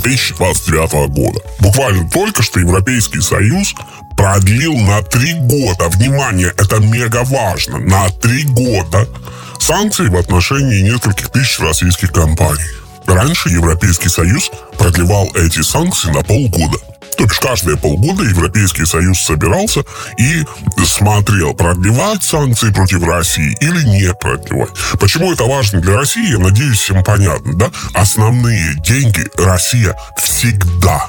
2029 года. Буквально только что Европейский Союз продлил на 3 года, внимание, это мега важно, на 3 года санкции в отношении нескольких тысяч российских компаний. Раньше Европейский Союз продлевал эти санкции на полгода. То бишь каждые полгода Европейский Союз собирался и смотрел, продлевать санкции против России или не продлевать. Почему это важно для России, я надеюсь, всем понятно, да? Основные деньги Россия всегда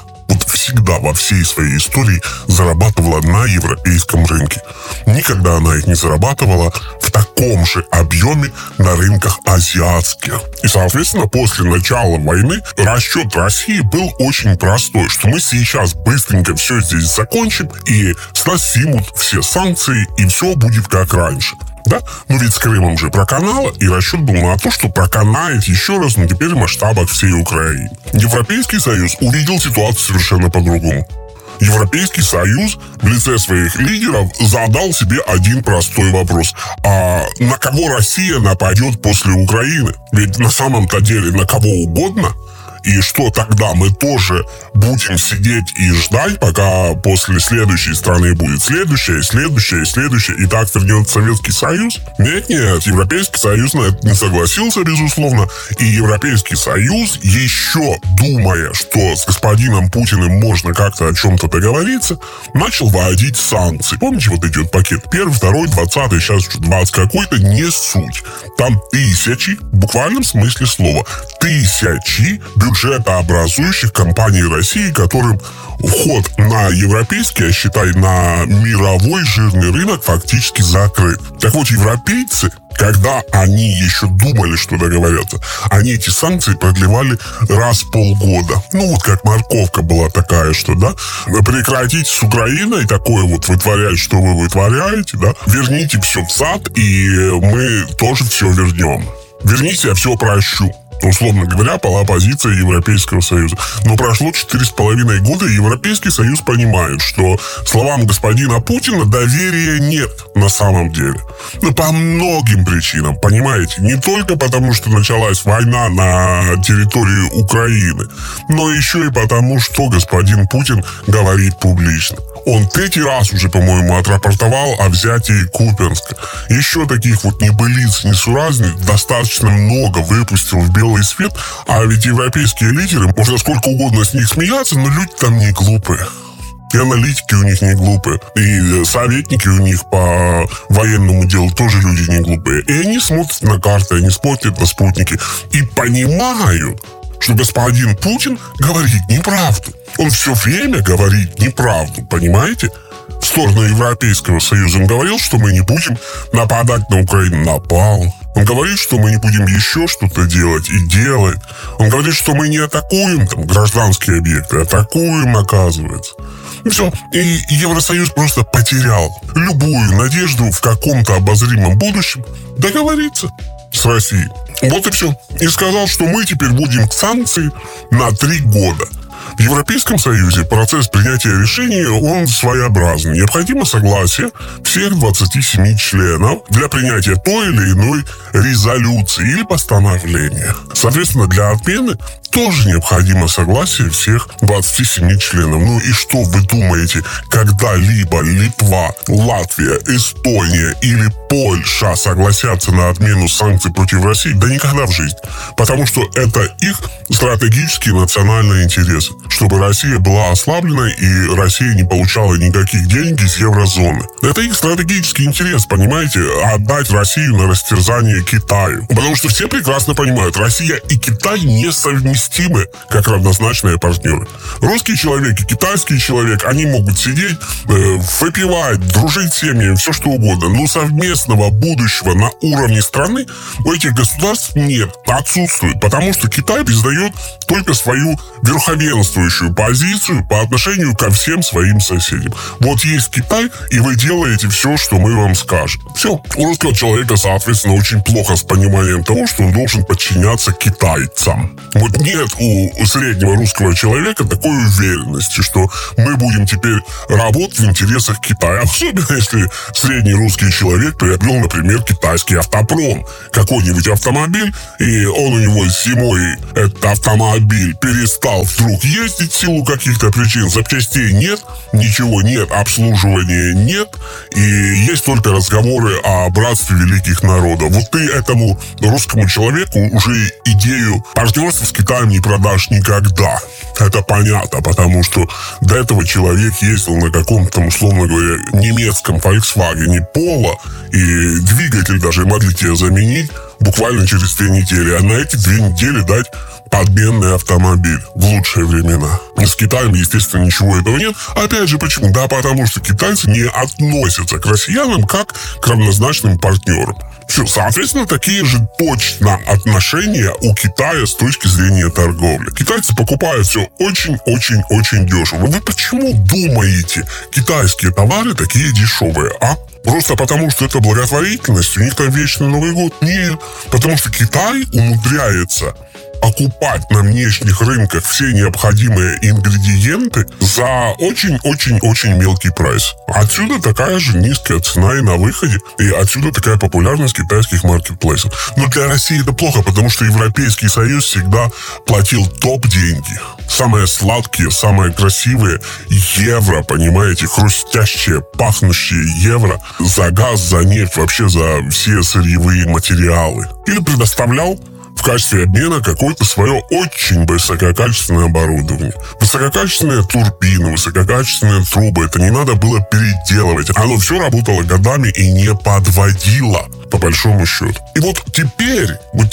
во всей своей истории зарабатывала на европейском рынке. Никогда она их не зарабатывала в таком же объеме на рынках азиатских. И, соответственно, после начала войны расчет России был очень простой, что мы сейчас быстренько все здесь закончим, и с нас снимут все санкции, и все будет как раньше. Да? Но ведь с Крымом же проканало, и расчет был на то, что проканает еще раз, но теперь в масштабах всей Украины. Европейский Союз увидел ситуацию совершенно по-другому. Европейский Союз в лице своих лидеров задал себе один простой вопрос. А на кого Россия нападет после Украины? Ведь на самом-то деле на кого угодно. И что тогда, мы тоже будем сидеть и ждать, пока после следующей страны будет следующая, и так вернется Советский Союз? Нет, Европейский Союз на это не согласился, безусловно. И Европейский Союз, еще думая, что с господином Путиным можно как-то о чем-то договориться, начал вводить санкции. Помните, вот идет пакет 1, 2, 20, сейчас 20 какой-то, не суть. Там тысячи, в буквальном смысле слова, тысячи бюджетообразующих компаний России, которым вход на европейский, а считай, на мировой жирный рынок фактически закрыт. Так вот, европейцы, когда они еще думали, что договорятся, они эти санкции продлевали раз в полгода. Ну, вот как морковка была такая, что, да, прекратите с Украиной такое вот вытворять, что вы вытворяете, да, верните все в сад, и мы тоже все вернем. Верните, я все прощу. Условно говоря, была позиция Европейского Союза. Но прошло 4,5 года, и Европейский Союз понимает, что словам господина Путина доверия нет на самом деле. Ну, по многим причинам, понимаете? Не только потому, что началась война на территории Украины, но еще и потому, что господин Путин говорит публично. Он 3 раз уже, по-моему, отрапортовал о взятии Купянска. Еще таких вот небылиц, несуразных достаточно много выпустил в белый свет, а ведь европейские лидеры, можно сколько угодно с них смеяться, но люди там не глупые. И аналитики у них не глупые, и советники у них по военному делу тоже люди не глупые. И они смотрят на карты, они смотрят на спутники и понимают, что господин Путин говорит неправду. Он все время говорит неправду, понимаете? В сторону Европейского Союза он говорил, что мы не будем нападать на Украину. Напал. Он говорит, что мы не будем еще что-то делать, и делает. Он говорит, что мы не атакуем там гражданские объекты, атакуем, оказывается. И все. И Евросоюз просто потерял любую надежду в каком-то обозримом будущем договориться с Россией. Вот и все. И сказал, что мы теперь вводим санкции на 3 года. В Европейском Союзе процесс принятия решений, он своеобразный. Необходимо согласие всех 27 членов для принятия той или иной резолюции или постановления. Соответственно, для отмены тоже необходимо согласие всех 27 членов. Ну и что вы думаете, когда-либо Литва, Латвия, Эстония или Польша согласятся на отмену санкций против России? Да никогда в жизни. Потому что это их стратегические национальные интересы. Чтобы Россия была ослаблена и Россия не получала никаких денег из еврозоны. Это их стратегический интерес, понимаете? Отдать Россию на растерзание Китаю. Потому что все прекрасно понимают, Россия и Китай несовместимы как равнозначные партнеры. Русский человек и китайский человек, они могут сидеть, выпивать, дружить с семьями, все что угодно. Но совместного будущего на уровне страны у этих государств нет, отсутствует. Потому что Китай признает только свою верховенствующую позицию по отношению ко всем своим соседям. Вот есть Китай, и вы делаете все, что мы вам скажем. Все. У русского человека, соответственно, очень плохо с пониманием того, что он должен подчиняться китайцам. Вот нет у среднего русского человека такой уверенности, что мы будем теперь работать в интересах Китая. Особенно, если средний русский человек приобрел, например, китайский автопром. Какой-нибудь автомобиль, и он у него зимой, этот автомобиль, перестал вдруг ездить в силу каких-то причин. Запчастей нет, ничего нет, обслуживания нет, и есть только разговоры о братстве великих народов. Вот ты этому русскому человеку уже идею партнерства с Китаем не продашь никогда. Это понятно, потому что до этого человек ездил на каком-то, условно говоря, немецком Volkswagen Polo, и двигатель даже могли тебе заменить буквально через 2 недели. А на эти 2 недели дать подменный автомобиль в лучшие времена. И с Китаем, естественно, ничего этого нет. Опять же, почему? Да, потому что китайцы не относятся к россиянам как к равнозначным партнерам. Все, соответственно, такие же точно отношения у Китая с точки зрения торговли. Китайцы покупают все очень-очень-очень дешево. Вы почему думаете, китайские товары такие дешевые, а? Просто потому, что это благотворительность, у них там вечный Новый год? Нет, потому что Китай умудряется окупать на внешних рынках все необходимые ингредиенты за очень-очень-очень мелкий прайс. Отсюда такая же низкая цена и на выходе, и отсюда такая популярность китайских маркетплейсов. Но для России это плохо, потому что Европейский Союз всегда платил топ-деньги. Самые сладкие, самые красивые евро, понимаете, хрустящие, пахнущие евро за газ, за нефть, вообще за все сырьевые материалы. Или предоставлял в качестве обмена какое-то свое очень высококачественное оборудование. Высококачественные турбины, высококачественные трубы. Это не надо было переделывать. Оно все работало годами и не подводило, по большому счету. И вот теперь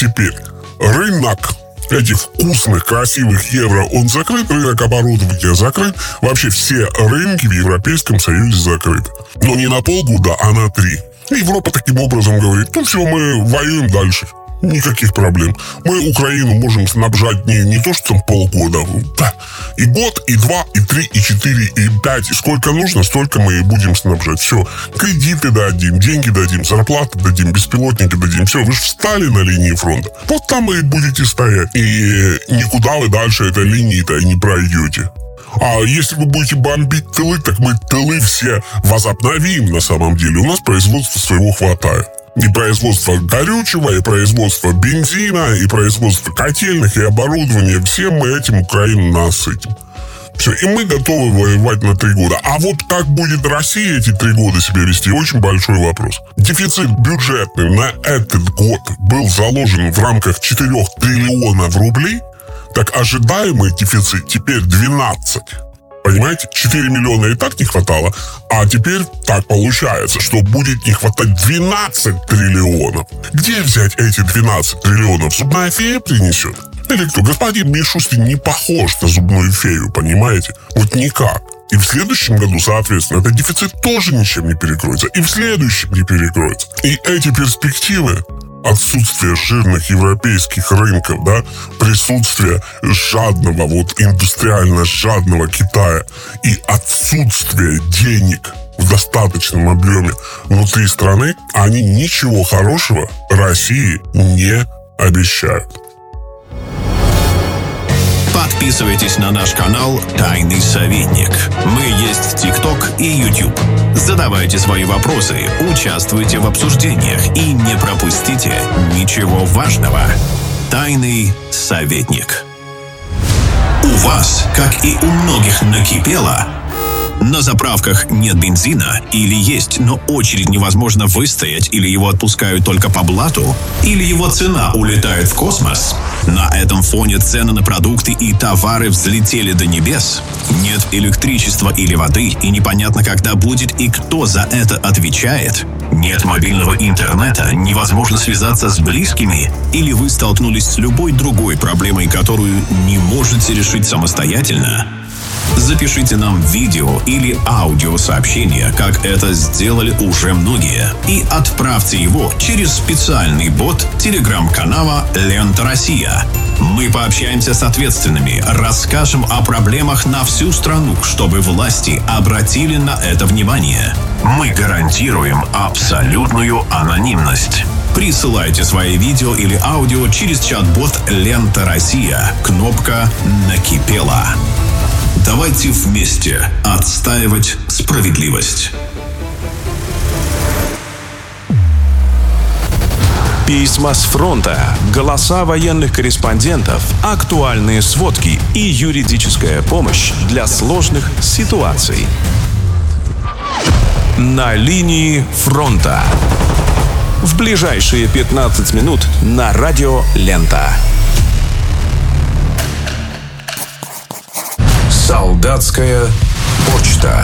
рынок этих вкусных, красивых евро, он закрыт, рынок оборудования закрыт. Вообще все рынки в Европейском Союзе закрыты. Но не на полгода, а на 3. Европа таким образом говорит: ну все, мы воюем дальше. Никаких проблем. Мы Украину можем снабжать не то, что там полгода, да, и год, и 2, и 3, и 4, и 5. И сколько нужно, столько мы и будем снабжать. Все. Кредиты дадим, деньги дадим, зарплаты дадим, беспилотники дадим. Все, вы же встали на линии фронта. Вот там вы и будете стоять. И никуда вы дальше этой линии-то и не пройдете. А если вы будете бомбить тылы, так мы тылы все возобновим на самом деле. У нас производства своего хватает. И производство горючего, и производство бензина, и производство котельных, и оборудования. Всем мы этим Украину насытим. Все, и мы готовы воевать на 3 года. А вот как будет Россия эти 3 года себя вести, очень большой вопрос. Дефицит бюджетный на этот год был заложен в рамках 4 триллионов рублей. Так ожидаемый дефицит теперь 12. Понимаете, 4 миллиона и так не хватало, а теперь так получается, что будет не хватать 12 триллионов. Где взять эти 12 триллионов? Зубная фея принесет? Или кто? Господин Мишустин не похож на зубную фею, понимаете? Вот никак. И в следующем году, соответственно, этот дефицит тоже ничем не перекроется. И в следующем не перекроется. И эти перспективы, отсутствие жирных европейских рынков, да, присутствие жадного, индустриально жадного Китая и отсутствие денег в достаточном объеме внутри страны, они ничего хорошего России не обещают. Подписывайтесь на наш канал «Тайный советник». Мы есть в ТикТок и YouTube. Задавайте свои вопросы, участвуйте в обсуждениях и не пропустите ничего важного. «Тайный советник». У вас, как и у многих, накипело? На заправках нет бензина или есть, но очередь невозможно выстоять, или его отпускают только по блату, или его цена улетает в космос. На этом фоне цены на продукты и товары взлетели до небес. Нет электричества или воды, и непонятно, когда будет и кто за это отвечает. Нет мобильного интернета, невозможно связаться с близкими, или вы столкнулись с любой другой проблемой, которую не можете решить самостоятельно. Запишите нам видео или аудиосообщение, как это сделали уже многие, и отправьте его через специальный бот телеграм-канала «Лента Россия». Мы пообщаемся с ответственными, расскажем о проблемах на всю страну, чтобы власти обратили на это внимание. Мы гарантируем абсолютную анонимность. Присылайте свои видео или аудио через чат-бот «Лента Россия». Кнопка «Накипело». Давайте вместе отстаивать справедливость. Письма с фронта, голоса военных корреспондентов, актуальные сводки и юридическая помощь для сложных ситуаций. На линии фронта. В ближайшие 15 минут на радио «Лента». Солдатская почта.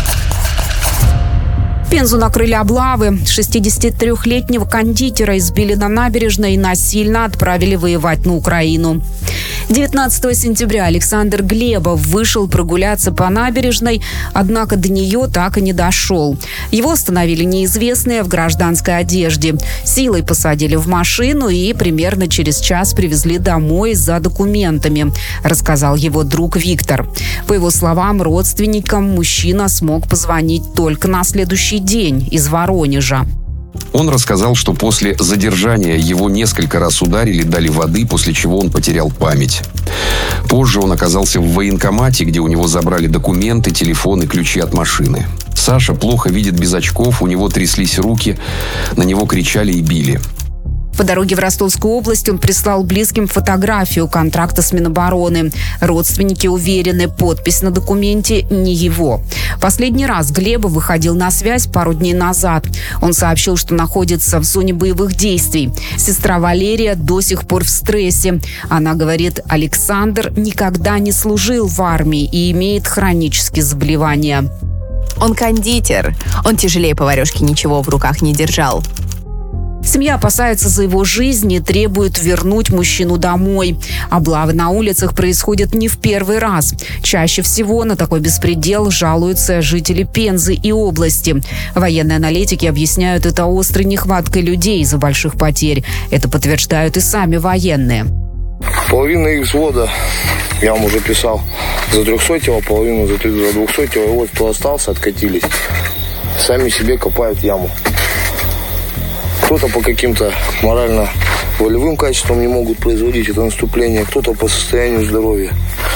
Пензу накрыли облавы. 63-летнего кондитера избили на набережной и насильно отправили воевать на Украину. 19 сентября Александр Глебов вышел прогуляться по набережной, однако до нее так и не дошел. Его остановили неизвестные в гражданской одежде. Силой посадили в машину и примерно через час привезли домой за документами, рассказал его друг Виктор. По его словам, родственникам мужчина смог позвонить только на следующий день из Воронежа. Он рассказал, что после задержания его несколько раз ударили, дали воды, после чего он потерял память. Позже он оказался в военкомате, где у него забрали документы, телефон и ключи от машины. Саша плохо видит без очков, у него тряслись руки, на него кричали и били. По дороге в Ростовскую область он прислал близким фотографию контракта с Минобороны. Родственники уверены, подпись на документе не его. Последний раз Глебов выходил на связь пару дней назад. Он сообщил, что находится в зоне боевых действий. Сестра Валерия до сих пор в стрессе. Она говорит, Александр никогда не служил в армии и имеет хронические заболевания. Он кондитер. Он тяжелее поварешки ничего в руках не держал. Семья опасается за его жизнь и требует вернуть мужчину домой. Облавы на улицах происходят не в первый раз. Чаще всего на такой беспредел жалуются жители Пензы и области. Военные аналитики объясняют это острой нехваткой людей из-за больших потерь. Это подтверждают и сами военные. Половина их взвода, я вам уже писал, за 300-го, половину за 200-го. И вот кто остался, откатились. Сами себе копают яму. Кто-то по каким-то морально-волевым качествам не могут производить это наступление, кто-то по состоянию здоровья.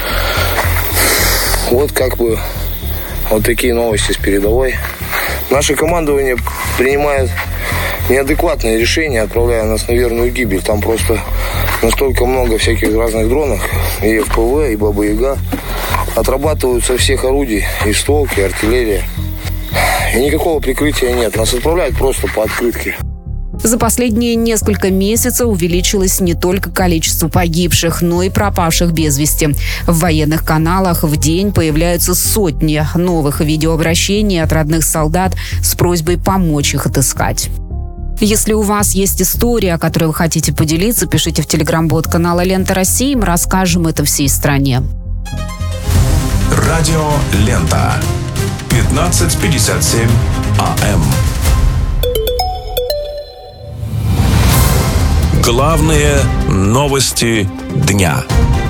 Вот вот такие новости с передовой. Наше командование принимает неадекватные решения, отправляя нас на верную гибель. Там просто настолько много всяких разных дронов, и ФПВ, и Баба-Яга. Отрабатывают со всех орудий, и стволки, и артиллерия. И никакого прикрытия нет. Нас отправляют просто по открытке. За последние несколько месяцев увеличилось не только количество погибших, но и пропавших без вести. В военных каналах в день появляются сотни новых видеообращений от родных солдат с просьбой помочь их отыскать. Если у вас есть история, о которой вы хотите поделиться, пишите в телеграм-бот канала «Лента России», мы расскажем это всей стране. Радио «Лента». 15:57 АМ. Главные новости дня.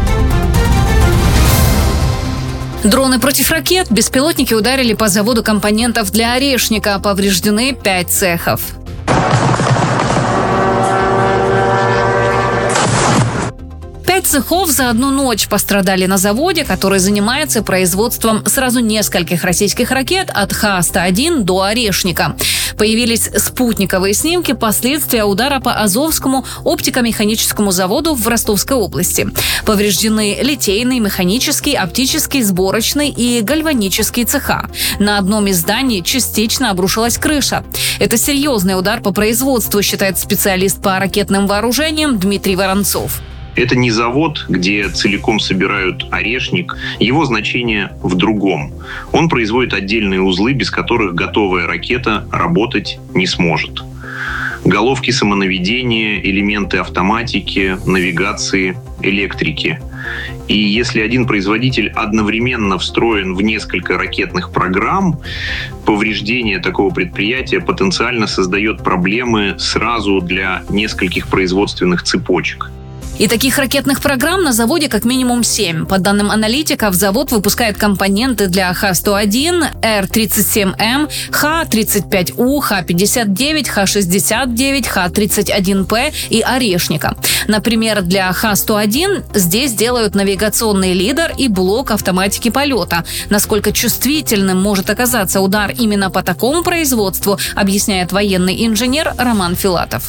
Дроны против ракет. Беспилотники ударили по заводу компонентов для орешника. Повреждены 5 цехов. Цехов за одну ночь пострадали на заводе, который занимается производством сразу нескольких российских ракет от Х-101 до Орешника. Появились спутниковые снимки последствия удара по Азовскому оптико-механическому заводу в Ростовской области. Повреждены литейный, механический, оптический, сборочный и гальванический цеха. На одном из зданий частично обрушилась крыша. Это серьезный удар по производству, считает специалист по ракетным вооружениям Дмитрий Воронцов. Это не завод, где целиком собирают орешник. Его значение в другом. Он производит отдельные узлы, без которых готовая ракета работать не сможет. Головки самонаведения, элементы автоматики, навигации, электрики. И если один производитель одновременно встроен в несколько ракетных программ, повреждение такого предприятия потенциально создает проблемы сразу для нескольких производственных цепочек. И таких ракетных программ на заводе как минимум 7. По данным аналитиков, завод выпускает компоненты для Х-101, Р-37М, Х-35У, Х-59, Х-69, Х-31П и Орешника. Например, для Х-101 здесь делают навигационный лидер и блок автоматики полета. Насколько чувствительным может оказаться удар именно по такому производству, объясняет военный инженер Роман Филатов.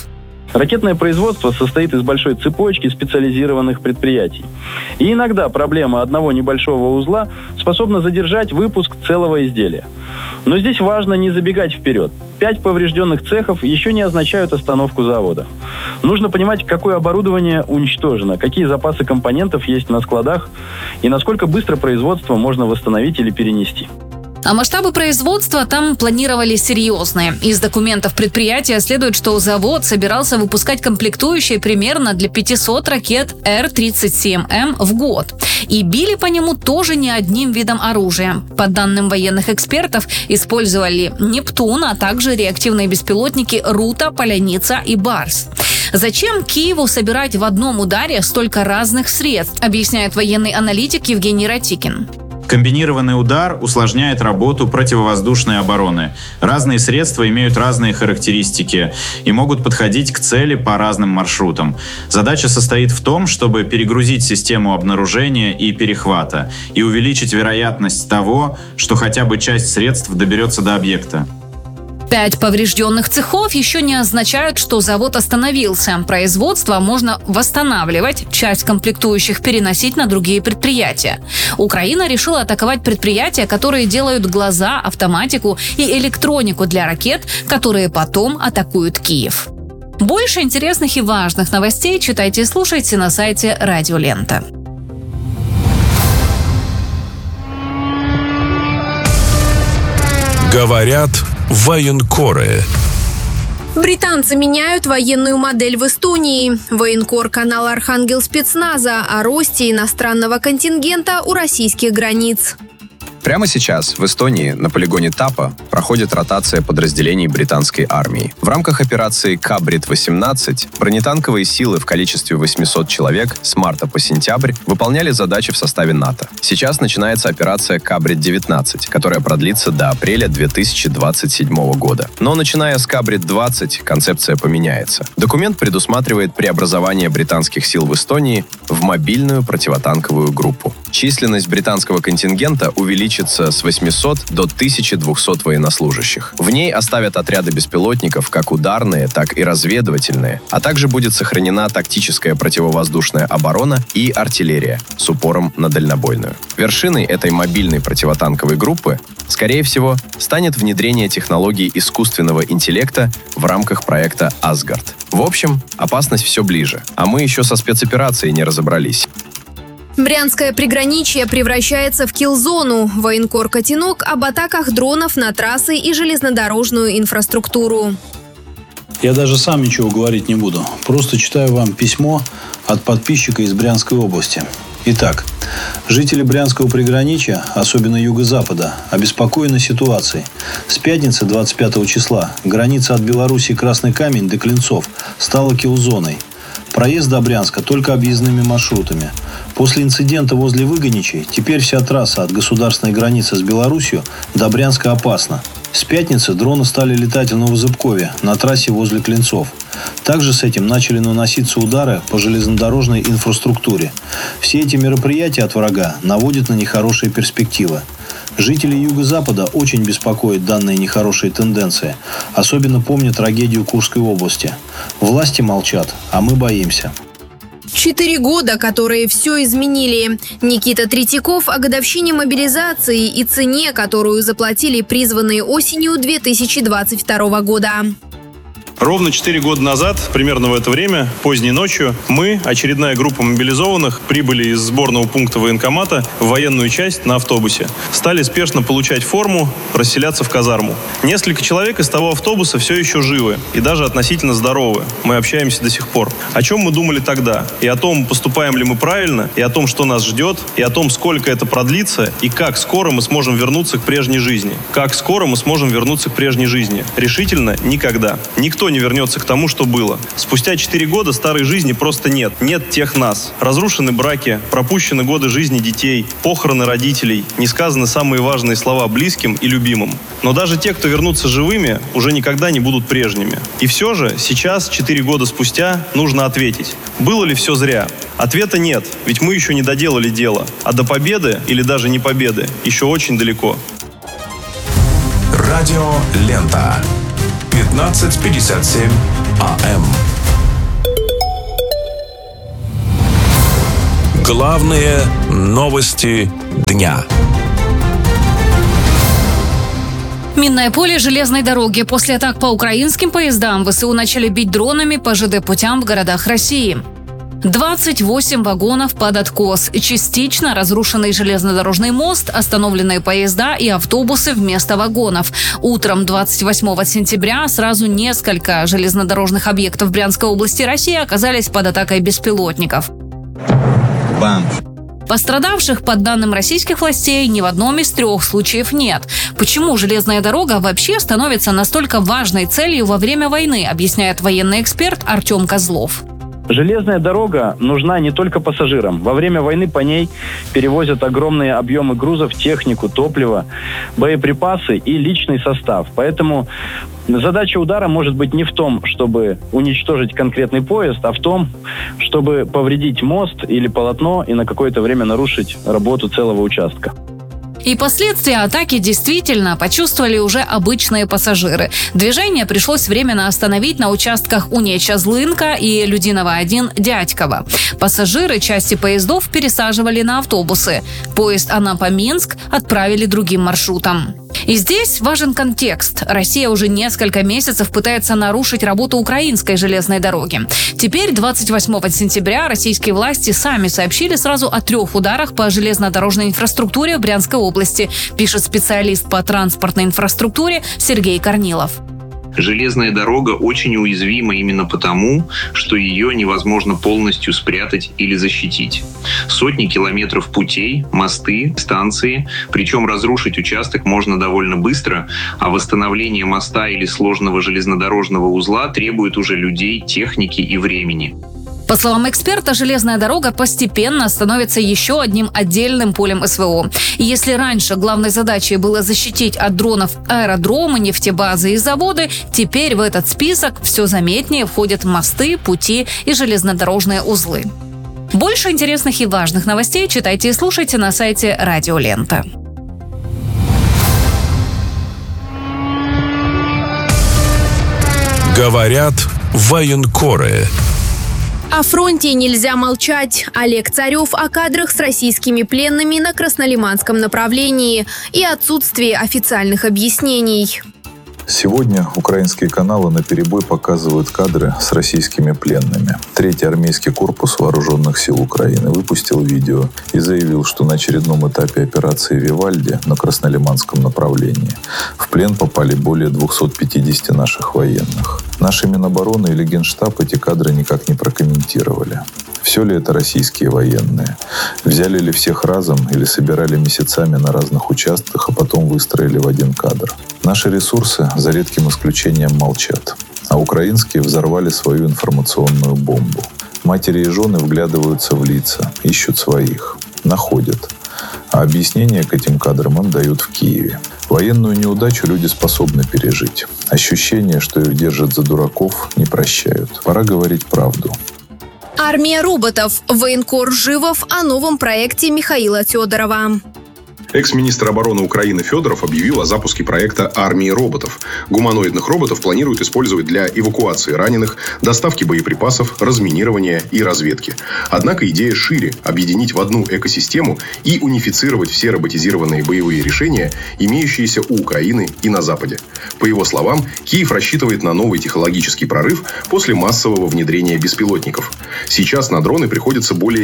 Ракетное производство состоит из большой цепочки специализированных предприятий. И иногда проблема одного небольшого узла способна задержать выпуск целого изделия. Но здесь важно не забегать вперед. 5 поврежденных цехов еще не означают остановку завода. Нужно понимать, какое оборудование уничтожено, какие запасы компонентов есть на складах и насколько быстро производство можно восстановить или перенести. А масштабы производства там планировали серьезные. Из документов предприятия следует, что завод собирался выпускать комплектующие примерно для 500 ракет Р-37М в год. И били по нему тоже не одним видом оружия. По данным военных экспертов, использовали «Нептун», а также реактивные беспилотники «Рута», «Поляница» и «Барс». Зачем Киеву собирать в одном ударе столько разных средств, объясняет военный аналитик Евгений Ратикин. Комбинированный удар усложняет работу противовоздушной обороны. Разные средства имеют разные характеристики и могут подходить к цели по разным маршрутам. Задача состоит в том, чтобы перегрузить систему обнаружения и перехвата и увеличить вероятность того, что хотя бы часть средств доберется до объекта. 5 поврежденных цехов еще не означают, что завод остановился. Производство можно восстанавливать, часть комплектующих переносить на другие предприятия. Украина решила атаковать предприятия, которые делают глаза, автоматику и электронику для ракет, которые потом атакуют Киев. Больше интересных и важных новостей читайте и слушайте на сайте Радио Лента. Говорят военкоры. Британцы меняют военную модель в Эстонии. Военкор канала «Архангел» спецназа о росте иностранного контингента у российских границ. Прямо сейчас в Эстонии на полигоне Тапа проходит ротация подразделений британской армии. В рамках операции «Кабрит-18» бронетанковые силы в количестве 800 человек с марта по сентябрь выполняли задачи в составе НАТО. Сейчас начинается операция «Кабрит-19», которая продлится до апреля 2027 года. Но начиная с «Кабрит-20» концепция поменяется. Документ предусматривает преобразование британских сил в Эстонии в мобильную противотанковую группу. Численность британского контингента увеличится с 800 до 1200 военнослужащих. В ней оставят отряды беспилотников, как ударные, так и разведывательные, а также будет сохранена тактическая противовоздушная оборона и артиллерия с упором на дальнобойную. Вершиной этой мобильной противотанковой группы, скорее всего, станет внедрение технологий искусственного интеллекта в рамках проекта «Асгард». В общем, опасность все ближе, а мы еще со спецоперацией не разобрались. Брянское приграничье превращается в киллзону. Военкор «Котенок» об атаках дронов на трассы и железнодорожную инфраструктуру. Я даже сам ничего говорить не буду. Просто читаю вам письмо от подписчика из Брянской области. Итак, жители Брянского приграничья, особенно юго-запада, обеспокоены ситуацией. С пятницы 25 числа граница от Белоруссии Красный Камень до Клинцов стала киллзоной. Проезд до Брянска только объездными маршрутами. После инцидента возле Выгоничей теперь вся трасса от государственной границы с Белоруссией до Брянска опасна. С пятницы дроны стали летать в Новозыбкове на трассе возле Клинцов. Также с этим начали наноситься удары по железнодорожной инфраструктуре. Все эти мероприятия от врага наводят на нехорошие перспективы. Жители Юго-Запада очень беспокоят данные нехорошие тенденции. Особенно помнят трагедию Курской области. Власти молчат, а мы боимся. 4 года, которые все изменили. Никита Третьяков о годовщине мобилизации и цене, которую заплатили призванные осенью 2022 года. Ровно 4 года назад, примерно в это время, поздней ночью, мы, очередная группа мобилизованных, прибыли из сборного пункта военкомата в военную часть на автобусе. Стали спешно получать форму, расселяться в казарму. Несколько человек из того автобуса все еще живы и даже относительно здоровы. Мы общаемся до сих пор. О чем мы думали тогда? И о том, поступаем ли мы правильно, и о том, что нас ждет, и о том, сколько это продлится, и как скоро мы сможем вернуться к прежней жизни. Как скоро мы сможем вернуться к прежней жизни? Решительно никогда. Никто не вернется к тому, что было. Спустя 4 года старой жизни просто нет. Нет тех нас. Разрушены браки, пропущены годы жизни детей, похороны родителей, не сказаны самые важные слова близким и любимым. Но даже те, кто вернутся живыми, уже никогда не будут прежними. И все же сейчас, 4 года спустя, нужно ответить. Было ли все зря? Ответа нет, ведь мы еще не доделали дело. А до победы, или даже не победы, еще очень далеко. Радио Лента. 15:57 АМ. Главные новости дня. Минное поле железной дороги. После атак по украинским поездам ВСУ начали бить дронами по ЖД-путям в городах России. 28 вагонов под откос, частично разрушенный железнодорожный мост, остановленные поезда и автобусы вместо вагонов. Утром 28 сентября сразу несколько железнодорожных объектов Брянской области России оказались под атакой беспилотников. Бам! Пострадавших, по данным российских властей, ни в одном из 3 случаев нет. Почему железная дорога вообще становится настолько важной целью во время войны, объясняет военный эксперт Артем Козлов. Железная дорога нужна не только пассажирам. Во время войны по ней перевозят огромные объемы грузов, технику, топливо, боеприпасы и личный состав. Поэтому задача удара может быть не в том, чтобы уничтожить конкретный поезд, а в том, чтобы повредить мост или полотно и на какое-то время нарушить работу целого участка. И последствия атаки действительно почувствовали уже обычные пассажиры. Движение пришлось временно остановить на участках Унеча-Злынка и Людиново-1 Дядьково. Пассажиры части поездов пересаживали на автобусы. Поезд Анапа-Минск отправили другим маршрутом. И здесь важен контекст. Россия уже несколько месяцев пытается нарушить работу украинской железной дороги. Теперь, 28 сентября, российские власти сами сообщили сразу о 3 ударах по железнодорожной инфраструктуре в Брянской области, пишет специалист по транспортной инфраструктуре Сергей Корнилов. Железная дорога очень уязвима именно потому, что ее невозможно полностью спрятать или защитить. Сотни километров путей, мосты, станции, причем разрушить участок можно довольно быстро, а восстановление моста или сложного железнодорожного узла требует уже людей, техники и времени. По словам эксперта, железная дорога постепенно становится еще одним отдельным полем СВО. И если раньше главной задачей было защитить от дронов аэродромы, нефтебазы и заводы, теперь в этот список все заметнее входят мосты, пути и железнодорожные узлы. Больше интересных и важных новостей читайте и слушайте на сайте Радио Лента. Говорят военкоры. О фронте нельзя молчать. Олег Царев о кадрах с российскими пленными на Краснолиманском направлении и отсутствии официальных объяснений. Сегодня украинские каналы наперебой показывают кадры с российскими пленными. 3-й армейский корпус вооруженных сил Украины выпустил видео и заявил, что на очередном этапе операции «Вивальди» на Краснолиманском направлении в плен попали более 250 наших военных. Наши Минобороны или Генштаб эти кадры никак не прокомментировали. Все ли это российские военные? Взяли ли всех разом или собирали месяцами на разных участках, а потом выстроили в один кадр? Наши ресурсы, за редким исключением, молчат. А украинские взорвали свою информационную бомбу. Матери и жены вглядываются в лица, ищут своих, находят. А объяснения к этим кадрам им дают в Киеве. Военную неудачу люди способны пережить. Ощущение, что их держат за дураков, не прощают. Пора говорить правду. Армия роботов. Военкор Живов о новом проекте Михаила Федорова. Экс-министр обороны Украины Федоров объявил о запуске проекта «Армии роботов». Гуманоидных роботов планируют использовать для эвакуации раненых, доставки боеприпасов, разминирования и разведки. Однако идея шире – объединить в одну экосистему и унифицировать все роботизированные боевые решения, имеющиеся у Украины и на Западе. По его словам, Киев рассчитывает на новый технологический прорыв после массового внедрения беспилотников. Сейчас на дроны приходится более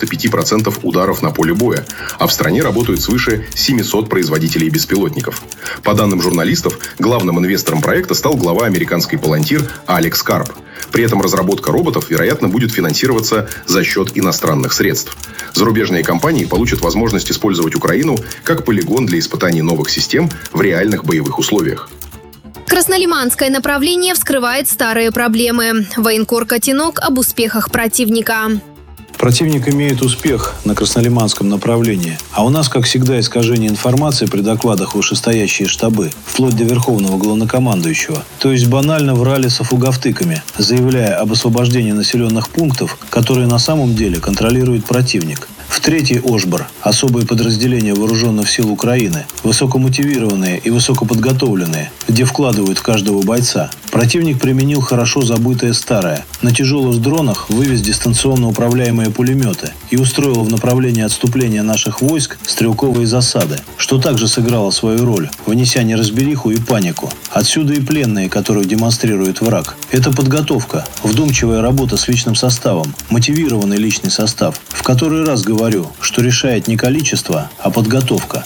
95% ударов на поле боя, а в стране работают свыше 700 производителей беспилотников. По данным журналистов, главным инвестором проекта стал глава американской Palantir Алекс Карп. При этом разработка роботов, вероятно, будет финансироваться за счет иностранных средств. Зарубежные компании получат возможность использовать Украину как полигон для испытаний новых систем в реальных боевых условиях. Краснолиманское направление вскрывает старые проблемы. Военкор Котенок об успехах противника. Противник имеет успех на Краснолиманском направлении. А у нас, как всегда, искажение информации при докладах вышестоящие штабы, вплоть до верховного главнокомандующего. То есть банально врали с афугавтыками, заявляя об освобождении населенных пунктов, которые на самом деле контролирует противник. В 3-й Ошбор – особые подразделения вооруженных сил Украины, высокомотивированные и высокоподготовленные, где вкладывают в каждого бойца. Противник применил хорошо забытое старое. На тяжелых дронах вывез дистанционно управляемые пулеметы и устроил в направлении отступления наших войск стрелковые засады, что также сыграло свою роль, внеся неразбериху и панику. Отсюда и пленные, которых демонстрирует враг. Это подготовка, вдумчивая работа с личным составом, мотивированный личный состав. В который раз говорю, что решает не количество, а подготовка.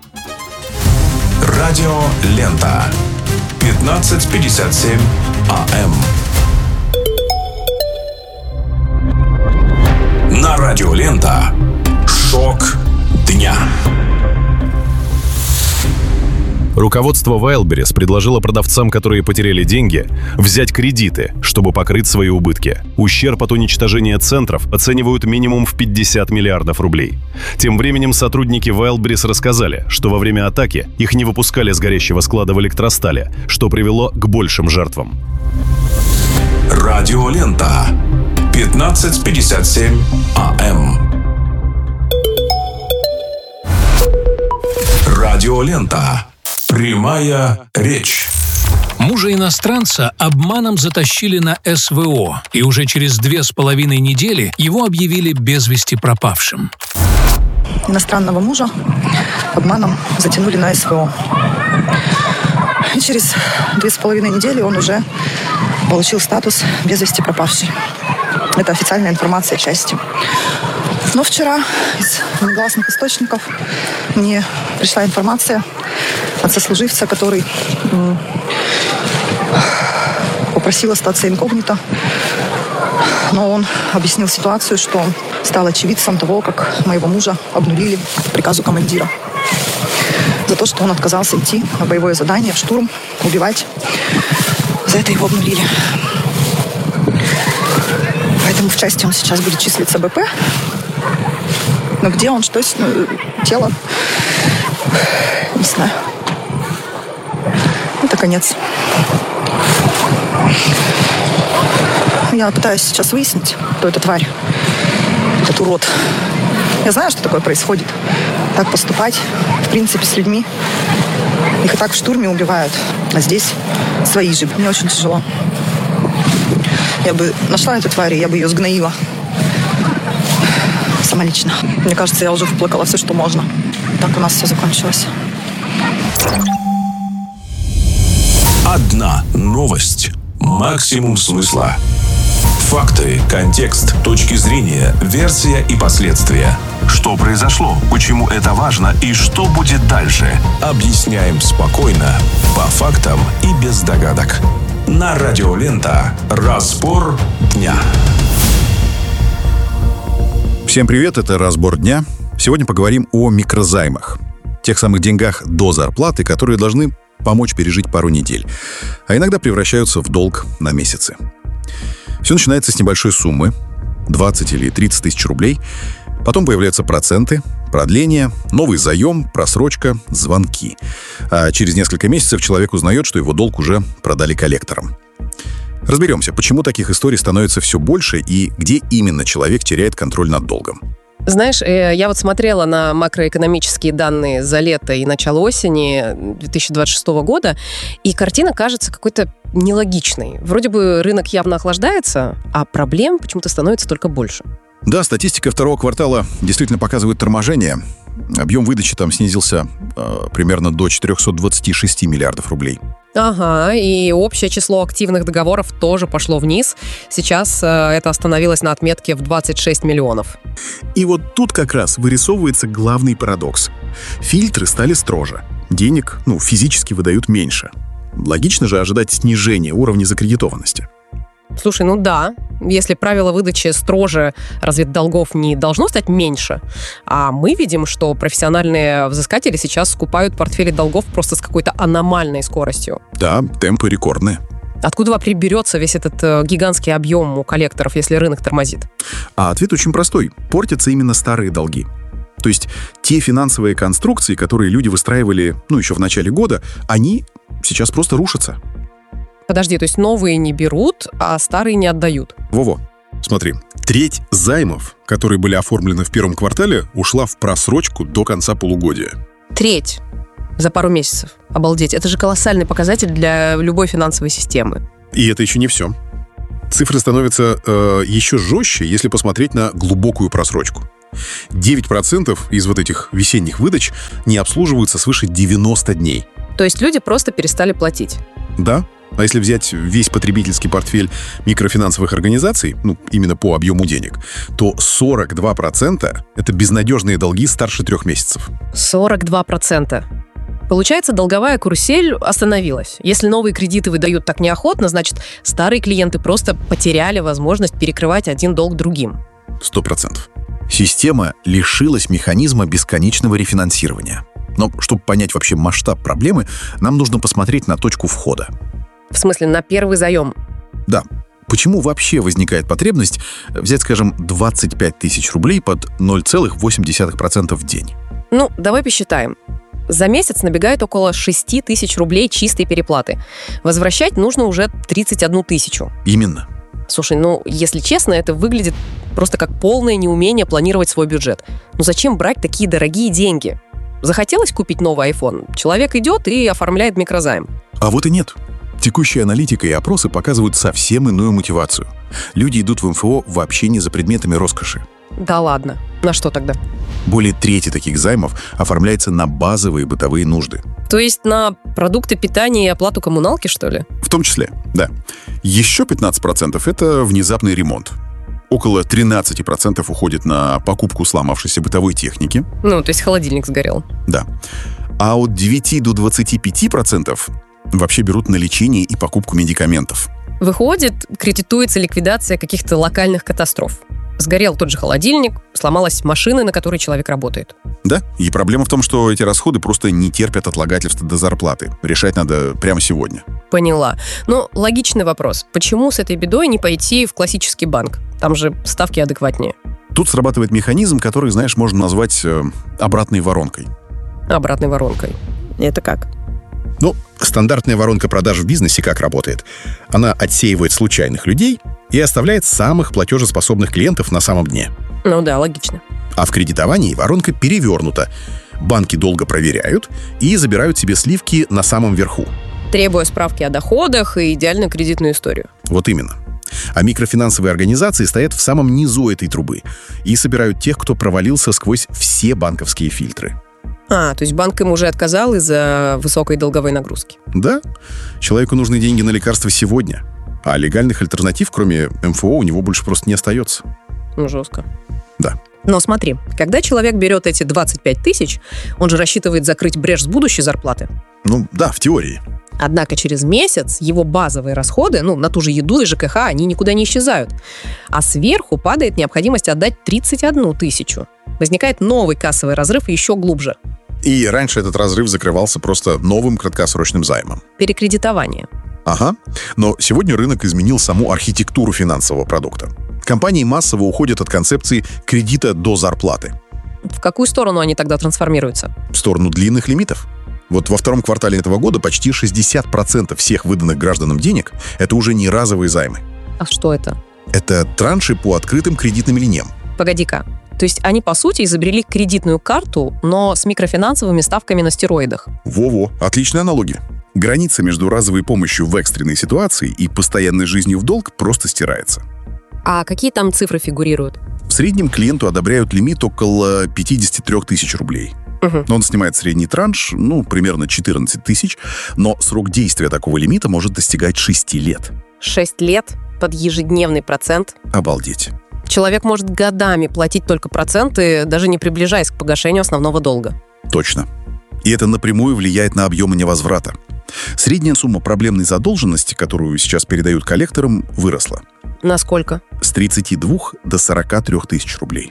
Радио Лента. 15:57 АМ. На Радио Лента. Шок дня. Руководство Wildberries предложило продавцам, которые потеряли деньги, взять кредиты, чтобы покрыть свои убытки. Ущерб от уничтожения центров оценивают минимум в 50 миллиардов рублей. Тем временем сотрудники Wildberries рассказали, что во время атаки их не выпускали с горящего склада в Электростале, что привело к большим жертвам. Радио Лента. 15:57 АМ. Радио Лента. Прямая речь. Мужа иностранца обманом затащили на СВО, и уже через 2,5 недели его объявили без вести пропавшим. Иностранного мужа обманом затянули на СВО. И через 2,5 недели он уже получил статус без вести пропавший. Это официальная информация части. Но вчера из негласных источников мне пришла информация от сослуживца, который попросил остаться инкогнито. Но он объяснил ситуацию, что он стал очевидцем того, как моего мужа обнулили по приказу командира. За то, что он отказался идти на боевое задание, в штурм, убивать. За это его обнулили. Поэтому в части он сейчас будет числиться БП. Но где он, что с тело, не знаю. Это конец. Я пытаюсь сейчас выяснить, кто эта тварь, этот урод. Я знаю, что такое происходит. Так поступать, в принципе, с людьми. Их и так в штурме убивают. А здесь свои же. Мне очень тяжело. Я бы нашла эту тварь, и я бы ее сгноила. Сама лично. Мне кажется, я уже выплакала все, что можно. Так у нас все закончилось. Одна новость. Максимум смысла. Факты, контекст, точки зрения, версия и последствия. Что произошло, почему это важно и что будет дальше. Объясняем спокойно, по фактам и без догадок. На Радио Лента. Разбор дня. Всем привет, это «Разбор дня». Сегодня поговорим о микрозаймах. Тех самых деньгах до зарплаты, которые должны помочь пережить пару недель, а иногда превращаются в долг на месяцы. Все начинается с небольшой суммы, 20 или 30 тысяч рублей. Потом появляются проценты, продление, новый заем, просрочка, звонки. А через несколько месяцев человек узнает, что его долг уже продали коллекторам. Разберемся, почему таких историй становится все больше и где именно человек теряет контроль над долгом. Знаешь, я вот смотрела на макроэкономические данные за лето и начало осени 2026 года, и картина кажется какой-то нелогичной. Вроде бы рынок явно охлаждается, а проблем почему-то становится только больше. Да, статистика второго квартала действительно показывает торможение. Объем выдачи там снизился примерно до 426 миллиардов рублей. Ага, и общее число активных договоров тоже пошло вниз. Сейчас это остановилось на отметке в 26 миллионов. И вот тут как раз вырисовывается главный парадокс. Фильтры стали строже. Денег, физически выдают меньше. Логично же ожидать снижения уровня закредитованности. Слушай, да, если правила выдачи строже, разве долгов не должно стать меньше? А мы видим, что профессиональные взыскатели сейчас скупают портфели долгов просто с какой-то аномальной скоростью. Да, темпы рекордные. Откуда вообще берется весь этот гигантский объем у коллекторов, если рынок тормозит? А ответ очень простой. Портятся именно старые долги. То есть те финансовые конструкции, которые люди выстраивали, еще в начале года, они сейчас просто рушатся. Подожди, то есть новые не берут, а старые не отдают? Во-во. Смотри, треть займов, которые были оформлены в первом квартале, ушла в просрочку до конца полугодия. Треть за пару месяцев. Обалдеть. Это же колоссальный показатель для любой финансовой системы. И это еще не все. Цифры становятся еще жестче, если посмотреть на глубокую просрочку. 9% из вот этих весенних выдач не обслуживаются свыше 90 дней. То есть люди просто перестали платить? Да. А если взять весь потребительский портфель микрофинансовых организаций, именно по объему денег, то 42% — это безнадежные долги старше 3 месяцев. 42%. Получается, долговая карусель остановилась. Если новые кредиты выдают так неохотно, значит, старые клиенты просто потеряли возможность перекрывать один долг другим. 100%. Система лишилась механизма бесконечного рефинансирования. Но чтобы понять вообще масштаб проблемы, нам нужно посмотреть на точку входа. В смысле, на первый заем? Да. Почему вообще возникает потребность взять, скажем, 25 тысяч рублей под 0,8% в день? Давай посчитаем. За месяц набегает около 6 тысяч рублей чистой переплаты. Возвращать нужно уже 31 тысячу. Именно. Слушай, если честно, это выглядит просто как полное неумение планировать свой бюджет. Зачем брать такие дорогие деньги? Захотелось купить новый iPhone? Человек идет и оформляет микрозайм. А вот и нет. Текущая аналитика и опросы показывают совсем иную мотивацию. Люди идут в МФО вообще не за предметами роскоши. Да ладно. На что тогда? Более трети таких займов оформляется на базовые бытовые нужды. То есть на продукты питания и оплату коммуналки, что ли? В том числе, да. Еще 15% — это внезапный ремонт. Около 13% уходит на покупку сломавшейся бытовой техники. То есть холодильник сгорел. Да. А от 9 до 25% вообще берут на лечение и покупку медикаментов. Выходит, кредитуется ликвидация каких-то локальных катастроф. Сгорел тот же холодильник, сломалась машина, на которой человек работает. Да, и проблема в том, что эти расходы просто не терпят отлагательства до зарплаты. Решать надо прямо сегодня. Поняла. Логичный вопрос. Почему с этой бедой не пойти в классический банк? Там же ставки адекватнее. Тут срабатывает механизм, который, можно назвать обратной воронкой. Обратной воронкой? Это как? Стандартная воронка продаж в бизнесе как работает? Она отсеивает случайных людей и оставляет самых платежеспособных клиентов на самом дне. Да, логично. А в кредитовании воронка перевернута. Банки долго проверяют и забирают себе сливки на самом верху. Требуя справки о доходах и идеальную кредитную историю. Вот именно. А микрофинансовые организации стоят в самом низу этой трубы и собирают тех, кто провалился сквозь все банковские фильтры. То есть банк им уже отказал из-за высокой долговой нагрузки? Да. Человеку нужны деньги на лекарства сегодня. А легальных альтернатив, кроме МФО, у него больше просто не остается. Жестко. Да. Но смотри, когда человек берет эти 25 тысяч, он же рассчитывает закрыть брешь с будущей зарплаты. Да, в теории. Однако через месяц его базовые расходы, на ту же еду и ЖКХ, они никуда не исчезают. А сверху падает необходимость отдать 31 тысячу. Возникает новый кассовый разрыв еще глубже. И раньше этот разрыв закрывался просто новым краткосрочным займом. Перекредитование. Ага. Но сегодня рынок изменил саму архитектуру финансового продукта. Компании массово уходят от концепции кредита до зарплаты. В какую сторону они тогда трансформируются? В сторону длинных лимитов. Вот во втором квартале этого года почти 60% всех выданных гражданам денег — это уже не разовые займы. А что это? Это транши по открытым кредитным линиям. Погоди-ка. То есть они, по сути, изобрели кредитную карту, но с микрофинансовыми ставками на стероидах. Во-во, отличная аналогия. Граница между разовой помощью в экстренной ситуации и постоянной жизнью в долг просто стирается. А какие там цифры фигурируют? В среднем клиенту одобряют лимит около 53 тысяч рублей. Он снимает средний транш, примерно 14 тысяч, но срок действия такого лимита может достигать 6 лет. 6 лет под ежедневный процент? Обалдеть. Человек может годами платить только проценты, даже не приближаясь к погашению основного долга. Точно. И это напрямую влияет на объемы невозврата. Средняя сумма проблемной задолженности, которую сейчас передают коллекторам, выросла. Насколько? С 32 до 43 тысяч рублей.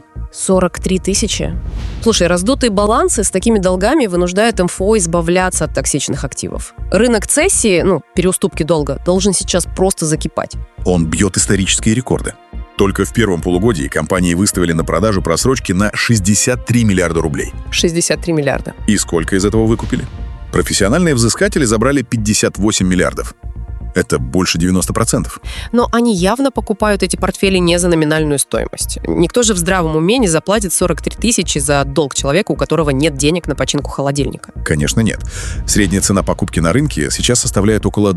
43 тысячи? Слушай, раздутые балансы с такими долгами вынуждают МФО избавляться от токсичных активов. Рынок цессии, переуступки долга, должен сейчас просто закипать. Он бьет исторические рекорды. Только в первом полугодии компании выставили на продажу просрочки на 63 миллиарда рублей. 63 миллиарда. И сколько из этого выкупили? Профессиональные взыскатели забрали 58 миллиардов. Это больше 90%. Но они явно покупают эти портфели не за номинальную стоимость. Никто же в здравом уме не заплатит 43 тысячи за долг человека, у которого нет денег на починку холодильника. Конечно, нет. Средняя цена покупки на рынке сейчас составляет около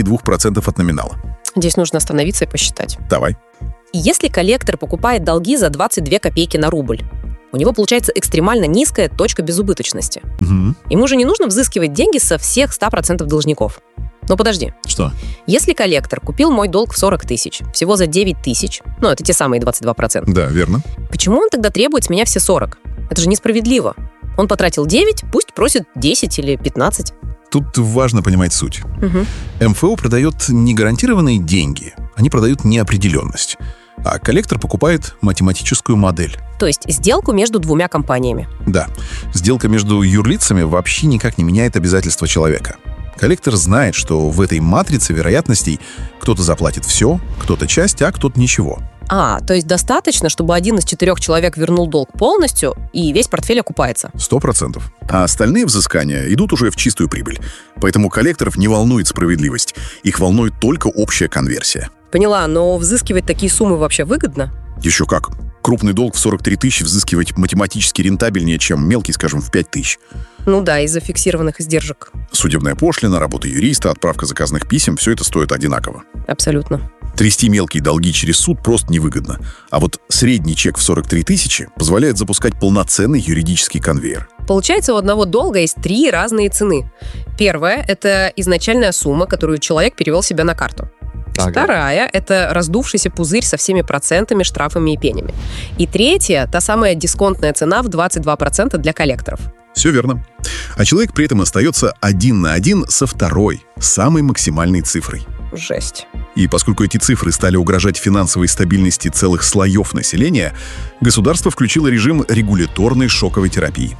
22% от номинала. Здесь нужно остановиться и посчитать. Давай. Если коллектор покупает долги за 22 копейки на рубль, у него получается экстремально низкая точка безубыточности. Угу. Ему же не нужно взыскивать деньги со всех 100% должников. Но подожди. Что? Если коллектор купил мой долг в 40 тысяч, всего за 9 тысяч, это те самые 22%. Да, верно. Почему он тогда требует с меня все 40? Это же несправедливо. Он потратил 9, пусть просит 10 или 15. Тут важно понимать суть. Угу. МФО продает не гарантированные деньги, они продают неопределенность. А коллектор покупает математическую модель. То есть сделку между двумя компаниями. Да. Сделка между юрлицами вообще никак не меняет обязательства человека. Коллектор знает, что в этой матрице вероятностей кто-то заплатит все, кто-то часть, а кто-то ничего. То есть достаточно, чтобы один из 4 человек вернул долг полностью, и весь портфель окупается? 100%. А остальные взыскания идут уже в чистую прибыль. Поэтому коллекторов не волнует справедливость. Их волнует только общая конверсия. Поняла, но взыскивать такие суммы вообще выгодно? Еще как. Крупный долг в 43 тысячи взыскивать математически рентабельнее, чем мелкий, скажем, в 5 тысяч. Да, из-за фиксированных издержек. Судебная пошлина, работа юриста, отправка заказных писем – все это стоит одинаково. Абсолютно. Трясти мелкие долги через суд просто невыгодно. А вот средний чек в 43 тысячи позволяет запускать полноценный юридический конвейер. Получается, у одного долга есть 3 разные цены. Первая – это изначальная сумма, которую человек перевел себе на карту. Вторая – это раздувшийся пузырь со всеми процентами, штрафами и пенями. И третья – та самая дисконтная цена в 22% для коллекторов. Все верно. А человек при этом остается 1 на 1 со второй, самой максимальной цифрой. Жесть. И поскольку эти цифры стали угрожать финансовой стабильности целых слоев населения, государство включило режим регуляторной шоковой терапии.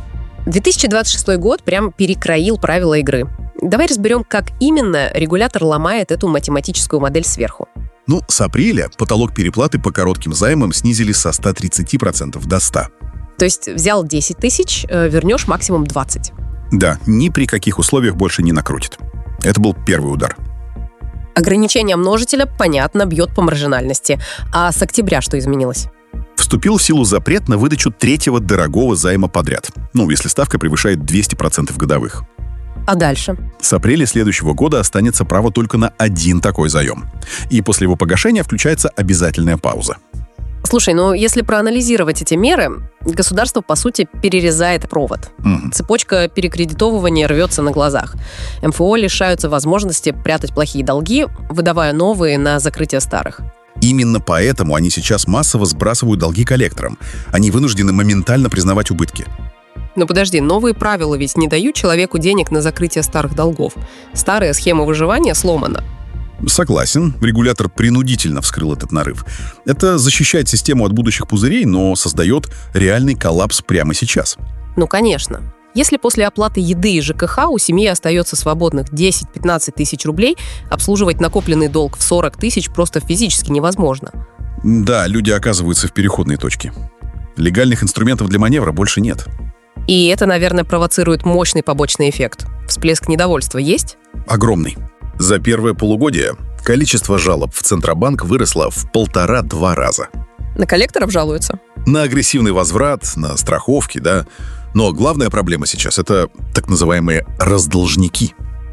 2026 год прям перекроил правила игры. Давай разберем, как именно регулятор ломает эту математическую модель сверху. С апреля потолок переплаты по коротким займам снизили со 130% до 100%. То есть взял 10 тысяч, вернешь максимум 20. Да, ни при каких условиях больше не накрутит. Это был первый удар. Ограничение множителя, понятно, бьет по маржинальности. А с октября что изменилось? Вступил в силу запрет на выдачу 3-го дорогого займа подряд. Если ставка превышает 200% годовых. А дальше? С апреля следующего года останется право только на 1 такой заем. И после его погашения включается обязательная пауза. Слушай, если проанализировать эти меры, государство, по сути, перерезает провод. Цепочка перекредитовывания рвется на глазах. МФО лишаются возможности прятать плохие долги, выдавая новые на закрытие старых. Именно поэтому они сейчас массово сбрасывают долги коллекторам. Они вынуждены моментально признавать убытки. Но подожди, новые правила ведь не дают человеку денег на закрытие старых долгов. Старая схема выживания сломана. Согласен, регулятор принудительно вскрыл этот нарыв. Это защищает систему от будущих пузырей, но создает реальный коллапс прямо сейчас. Конечно. Если после оплаты еды и ЖКХ у семьи остается свободных 10-15 тысяч рублей, обслуживать накопленный долг в 40 тысяч просто физически невозможно. Да, люди оказываются в переходной точке. Легальных инструментов для маневра больше нет. И это, наверное, провоцирует мощный побочный эффект. Всплеск недовольства есть? Огромный. За первое полугодие количество жалоб в Центробанк выросло в 1,5-2 раза. На коллекторов жалуются? На агрессивный возврат, на страховки, да. Но главная проблема сейчас – это так называемые раздолжники.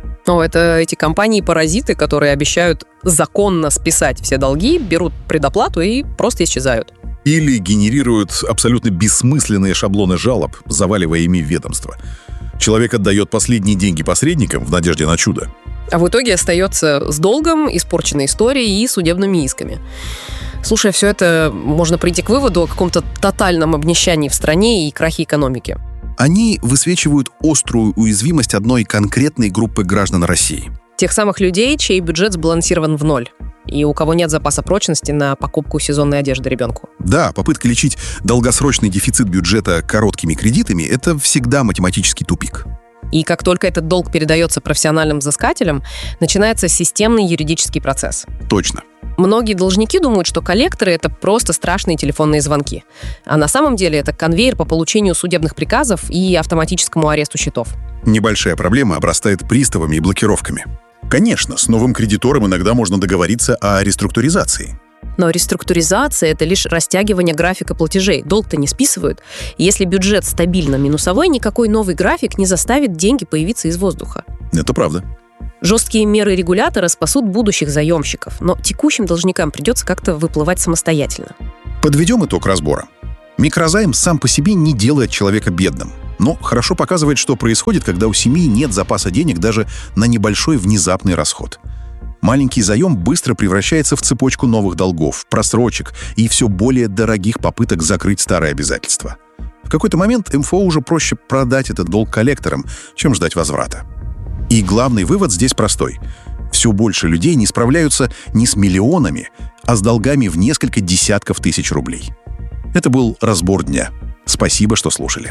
Это эти компании-паразиты, которые обещают законно списать все долги, берут предоплату и просто исчезают. Или генерируют абсолютно бессмысленные шаблоны жалоб, заваливая ими ведомство. Человек отдает последние деньги посредникам в надежде на чудо. А в итоге остается с долгом, испорченной историей и судебными исками. Слушай, все это можно прийти к выводу о каком-то тотальном обнищании в стране и крахе экономики. Они высвечивают острую уязвимость одной конкретной группы граждан России. Тех самых людей, чей бюджет сбалансирован в ноль. И у кого нет запаса прочности на покупку сезонной одежды ребенку. Да, попытка лечить долгосрочный дефицит бюджета короткими кредитами – это всегда математический тупик. И как только этот долг передается профессиональным взыскателям, начинается системный юридический процесс. Точно. Многие должники думают, что коллекторы – это просто страшные телефонные звонки. А на самом деле это конвейер по получению судебных приказов и автоматическому аресту счетов. Небольшая проблема обрастает приставами и блокировками. Конечно, с новым кредитором иногда можно договориться о реструктуризации. Но реструктуризация – это лишь растягивание графика платежей. Долг-то не списывают. Если бюджет стабильно минусовой, никакой новый график не заставит деньги появиться из воздуха. Это правда. Жесткие меры регулятора спасут будущих заемщиков, но текущим должникам придется как-то выплывать самостоятельно. Подведем итог разбора. Микрозайм сам по себе не делает человека бедным, но хорошо показывает, что происходит, когда у семьи нет запаса денег даже на небольшой внезапный расход. Маленький заем быстро превращается в цепочку новых долгов, просрочек и все более дорогих попыток закрыть старые обязательства. В какой-то момент МФО уже проще продать этот долг коллекторам, чем ждать возврата. И главный вывод здесь простой. Все больше людей не справляются не с миллионами, а с долгами в несколько десятков тысяч рублей. Это был разбор дня. Спасибо, что слушали.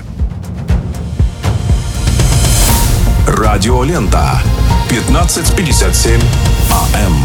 Радиолента. 15:57 АМ.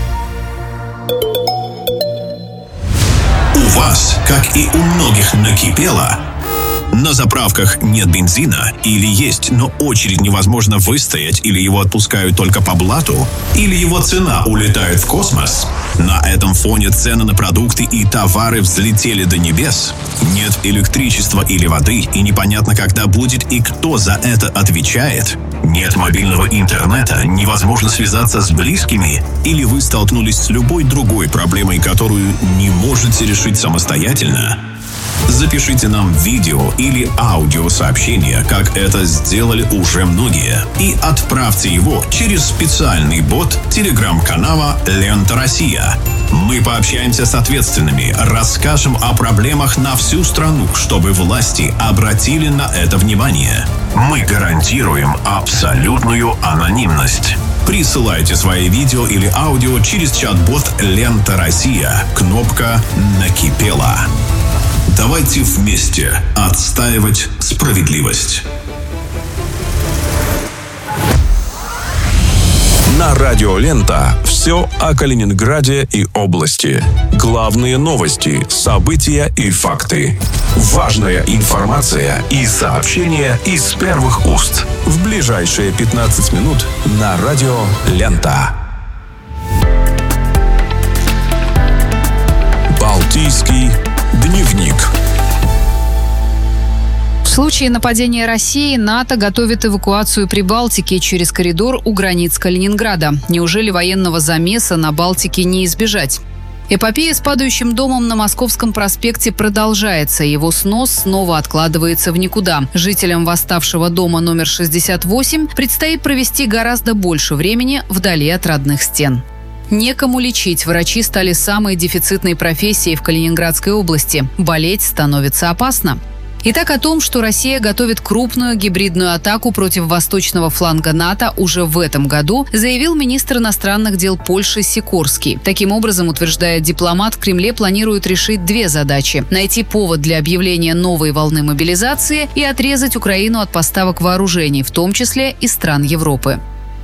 У вас, как и у многих, накипело? На заправках нет бензина, или есть, но очередь невозможно выстоять, или его отпускают только по блату, или его цена улетает в космос. На этом фоне цены на продукты и товары взлетели до небес. Нет электричества или воды, и непонятно, когда будет и кто за это отвечает. Нет мобильного интернета, невозможно связаться с близкими, или вы столкнулись с любой другой проблемой, которую не можете решить самостоятельно. Запишите нам видео или аудиосообщение, как это сделали уже многие, и отправьте его через специальный бот телеграм-канала «Лента Россия». Мы пообщаемся с ответственными, расскажем о проблемах на всю страну, чтобы власти обратили на это внимание. Мы гарантируем абсолютную анонимность. Присылайте свои видео или аудио через чат-бот «Лента Россия». Кнопка «Накипело». Давайте вместе отстаивать справедливость. На Радио Лента все о Калининграде и области. Главные новости, события и факты. Важная информация и сообщения из первых уст. В ближайшие 15 минут на Радио Лента. Балтийский дневник. В случае нападения России НАТО готовит эвакуацию Прибалтики через коридор у границ Калининграда. Неужели военного замеса на Балтике не избежать? Эпопея с падающим домом на Московском проспекте продолжается. Его снос снова откладывается в никуда. Жителям восставшего дома номер 68 предстоит провести гораздо больше времени вдали от родных стен. Некому лечить. Врачи стали самой дефицитной профессией в Калининградской области. Болеть становится опасно. Итак, о том, что Россия готовит крупную гибридную атаку против восточного фланга НАТО уже в этом году, заявил министр иностранных дел Польши Сикорский. Таким образом, утверждает дипломат, в Кремле планируют решить две задачи – найти повод для объявления новой волны мобилизации и отрезать Украину от поставок вооружений, в том числе из стран Европы.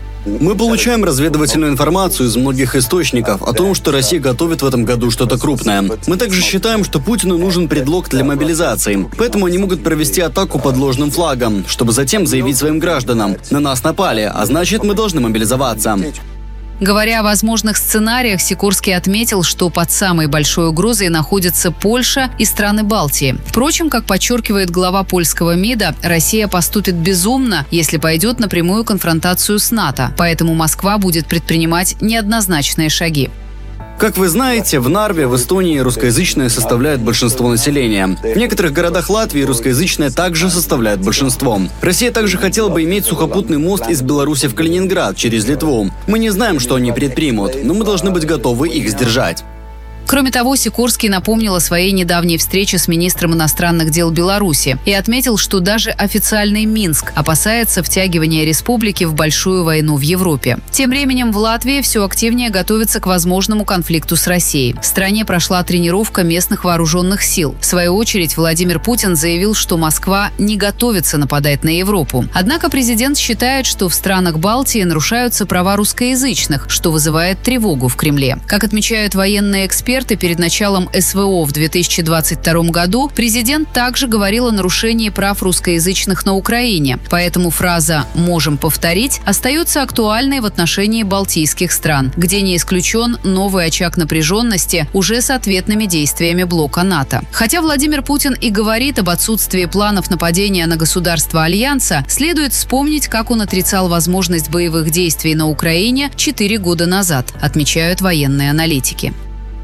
Мы получаем разведывательную информацию из многих источников о том, что Россия готовит в этом году что-то крупное. Мы также считаем, что Путину нужен предлог для мобилизации, поэтому они могут провести атаку под ложным флагом, чтобы затем заявить своим гражданам: на нас напали, а значит, мы должны мобилизоваться. Говоря о возможных сценариях, Сикорский отметил, что под самой большой угрозой находятся Польша и страны Балтии. Впрочем, как подчеркивает глава польского МИДа, Россия поступит безумно, если пойдет на прямую конфронтацию с НАТО, поэтому Москва будет предпринимать неоднозначные шаги. Как вы знаете, в Нарве, в Эстонии, русскоязычные составляют большинство населения. В некоторых городах Латвии русскоязычные также составляют большинство. Россия также хотела бы иметь сухопутный мост из Беларуси в Калининград через Литву. Мы не знаем, что они предпримут, но мы должны быть готовы их сдержать. Кроме того, Сикорский напомнил о своей недавней встрече с министром иностранных дел Беларуси и отметил, что даже официальный Минск опасается втягивания республики в большую войну в Европе. Тем временем в Латвии все активнее готовится к возможному конфликту с Россией. В стране прошла тренировка местных вооруженных сил. В свою очередь, Владимир Путин заявил, что Москва не готовится нападать на Европу. Однако президент считает, что в странах Балтии нарушаются права русскоязычных, что вызывает тревогу в Кремле. Как отмечают военные эксперты, эксперты, перед началом СВО в 2022 году президент также говорил о нарушении прав русскоязычных на Украине. Поэтому фраза «можем повторить» остается актуальной в отношении балтийских стран, где не исключен новый очаг напряженности уже с ответными действиями блока НАТО. Хотя Владимир Путин и говорит об отсутствии планов нападения на государства Альянса, следует вспомнить, как он отрицал возможность боевых действий на Украине 4 года назад, отмечают военные аналитики.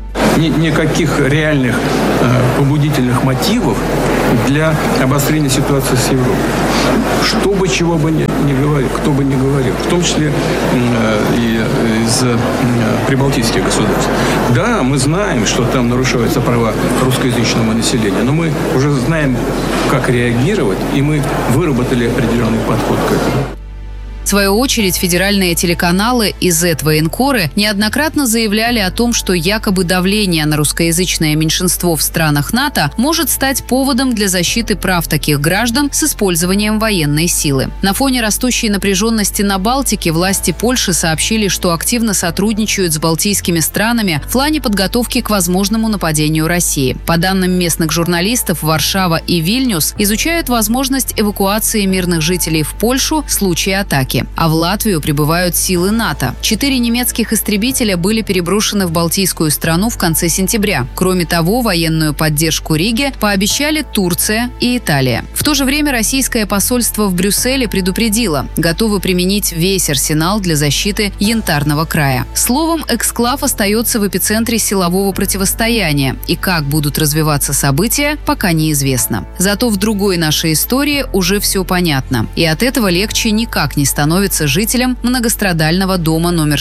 Никаких реальных побудительных мотивов для обострения ситуации с Европой. Что бы, чего бы ни говорил, кто бы ни говорил, в том числе и из прибалтийских государств. Да, мы знаем, что там нарушаются права русскоязычного населения, но мы уже знаем, как реагировать, и мы выработали определенный подход к этому. В свою очередь, федеральные телеканалы и Z-военкоры неоднократно заявляли о том, что якобы давление на русскоязычное меньшинство в странах НАТО может стать поводом для защиты прав таких граждан с использованием военной силы. На фоне растущей напряженности на Балтике власти Польши сообщили, что активно сотрудничают с балтийскими странами в плане подготовки к возможному нападению России. По данным местных журналистов, Варшава и Вильнюс изучают возможность эвакуации мирных жителей в Польшу в случае атаки. А в Латвию прибывают силы НАТО. 4 немецких истребителя были переброшены в Балтийскую страну в конце сентября. Кроме того, военную поддержку Риге пообещали Турция и Италия. В то же время российское посольство в Брюсселе предупредило, готовы применить весь арсенал для защиты Янтарного края. Словом, эксклав остается в эпицентре силового противостояния, и как будут развиваться события, пока неизвестно. Зато в другой нашей истории уже все понятно, и от этого легче никак не становится жителям многострадального дома номер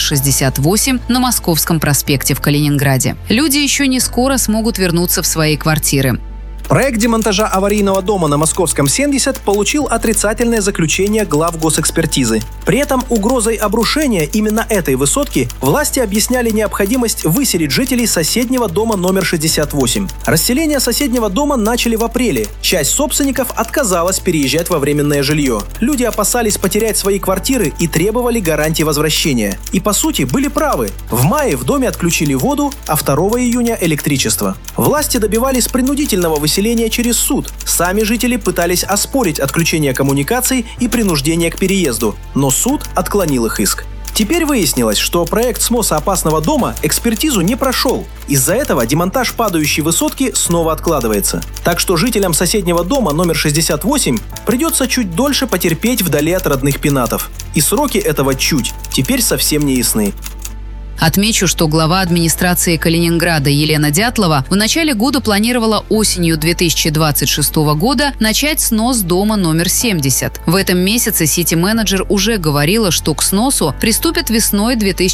68 на Московском проспекте в Калининграде. Люди еще не скоро смогут вернуться в свои квартиры. Проект демонтажа аварийного дома на Московском 70 получил отрицательное заключение глав госэкспертизы. При этом угрозой обрушения именно этой высотки власти объясняли необходимость выселить жителей соседнего дома номер 68. Расселение соседнего дома начали в апреле. Часть собственников отказалась переезжать во временное жилье. Люди опасались потерять свои квартиры и требовали гарантии возвращения. И по сути были правы. В мае в доме отключили воду, а 2 июня электричество. Власти добивались принудительного выселения через суд. Сами жители пытались оспорить отключение коммуникаций и принуждение к переезду, но суд отклонил их иск. Теперь выяснилось, что проект сноса опасного дома экспертизу не прошел. Из-за этого демонтаж падающей высотки снова откладывается. Так что жителям соседнего дома номер 68 придется чуть дольше потерпеть вдали от родных пенатов. И сроки этого чуть теперь совсем не ясны. Отмечу, что глава администрации Калининграда Елена Дятлова в начале года планировала осенью 2026 года начать снос дома номер 70. В этом месяце сити-менеджер уже говорила, что к сносу приступят весной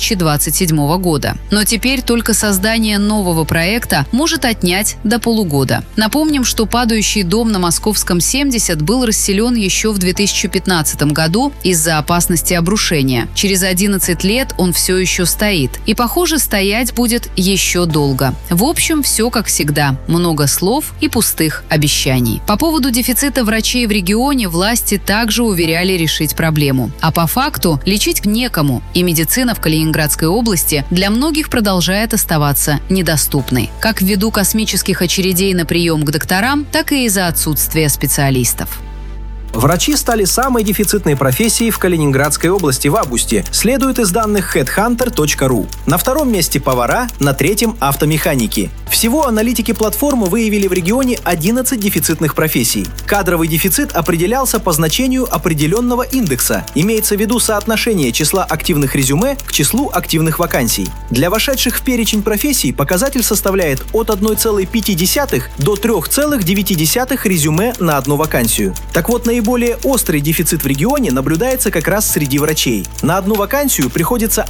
2027 года. Но теперь только создание нового проекта может отнять до полугода. Напомним, что падающий дом на Московском 70 был расселен еще в 2015 году из-за опасности обрушения. Через 11 лет он все еще стоит. И, похоже, стоять будет еще долго. В общем, все как всегда. Много слов и пустых обещаний. По поводу дефицита врачей в регионе власти также уверяли решить проблему. А по факту лечить некому. И медицина в Калининградской области для многих продолжает оставаться недоступной. Как ввиду космических очередей на прием к докторам, так и из-за отсутствия специалистов. Врачи стали самой дефицитной профессией в Калининградской области в августе, следует из данных headhunter.ru. На 2-м месте повара, на 3-м автомеханики. Всего аналитики платформы выявили в регионе 11 дефицитных профессий. Кадровый дефицит определялся по значению определенного индекса. Имеется в виду соотношение числа активных резюме к числу активных вакансий. Для вошедших в перечень профессий показатель составляет от 1,5 до 3,9 резюме на одну вакансию. Так вот, наиболее острый дефицит в регионе наблюдается как раз среди врачей. На одну вакансию приходится